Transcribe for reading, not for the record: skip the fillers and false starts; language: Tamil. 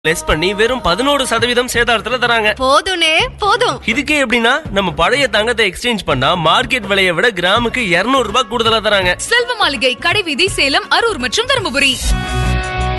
லெஸ் பண்ணி வெறும் 11% சேதாரத்துல தராங்க. போதும்னே போதும். இதுக்கே எப்படின்னா நம்ம பழைய தங்கத்தை எக்ஸ்சேஞ்ச் பண்ணா மார்க்கெட் விலையை விட கிராமுக்கு 200 ரூபாய் கூடுதலா தராங்க. செல்வ மாளிகை, கடைவீதி, சேலம், அரூர் மற்றும் தருமபுரி.